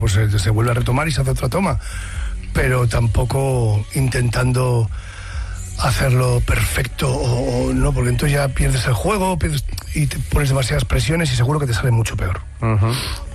pues se vuelve a retomar y se hace otra toma, pero tampoco intentando hacerlo perfecto o no, porque entonces ya pierdes el juego y te pones demasiadas presiones y seguro que te sale mucho peor.